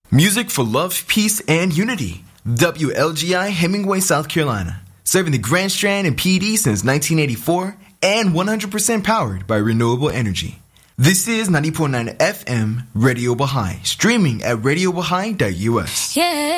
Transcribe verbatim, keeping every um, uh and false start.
Music for love, peace, and unity. W L G I Hemingway, South Carolina. Serving the Grand Strand and P D since nineteen eighty-four and one hundred percent powered by renewable energy. This is ninety point nine F M Radio Baha'i, streaming at radio baha'i dot U S. Yeah.